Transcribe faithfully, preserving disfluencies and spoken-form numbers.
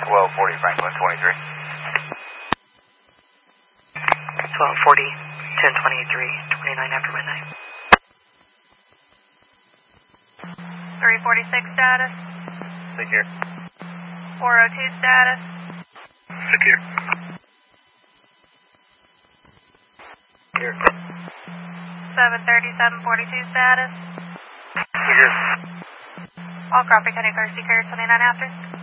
twelve forty Franklin twenty-three. twelve forty, ten twenty-three, twenty-nine after midnight. three forty-six status. Secure. four oh two status. Secure. Secure. seven thirty, seven forty-two status. Secure. All copy, County Car Seeker, twenty-nine after.